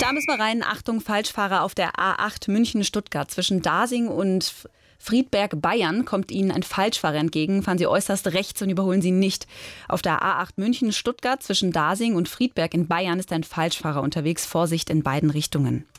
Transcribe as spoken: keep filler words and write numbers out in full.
Da müssen wir rein. Achtung, Falschfahrer auf der A acht München-Stuttgart. Zwischen Dasing und Friedberg, Bayern, kommt Ihnen ein Falschfahrer entgegen. Fahren Sie äußerst rechts und überholen Sie nicht. Auf der A acht München-Stuttgart zwischen Dasing und Friedberg in Bayern ist ein Falschfahrer unterwegs. Vorsicht in beiden Richtungen.